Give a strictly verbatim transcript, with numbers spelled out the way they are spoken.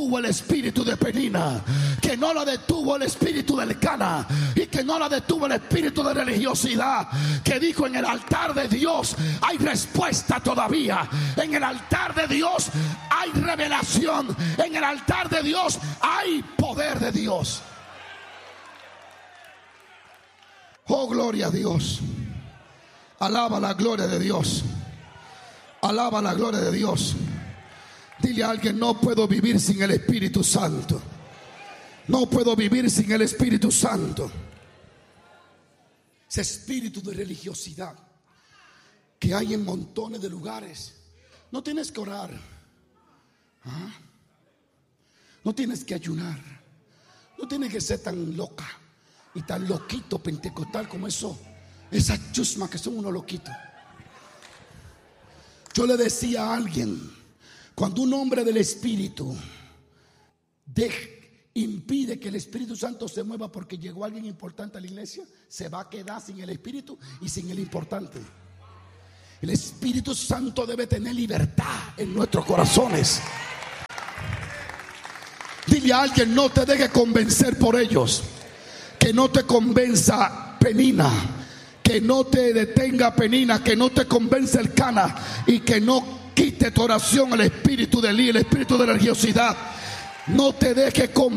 detuvo el espíritu de Penina, que no la detuvo el espíritu del Elcana, y que no la detuvo el espíritu de religiosidad, que dijo: en el altar de Dios hay respuesta todavía, en el altar de Dios hay revelación, en el altar de Dios hay poder de Dios. Oh, gloria a Dios. Alaba la gloria de Dios. Alaba la gloria de Dios. Dile a alguien: no puedo vivir sin el Espíritu Santo. No puedo vivir sin el Espíritu Santo. Ese espíritu de religiosidad que hay en montones de lugares. No tienes que orar, ¿ah? No tienes que ayunar, no tienes que ser tan loca y tan loquito pentecostal como eso, esa chusma que son unos loquitos. Yo le decía a alguien: cuando un hombre del Espíritu de, impide que el Espíritu Santo se mueva porque llegó alguien importante a la iglesia, se va a quedar sin el Espíritu y sin el importante. El Espíritu Santo debe tener libertad en nuestros corazones. Dile a alguien: no te dejes convencer por ellos. Que no te convenza Penina, que no te detenga Penina, que no te convence Elcana, y que no quite tu oración el espíritu de Elí, el espíritu de religiosidad. No te dejes convencer.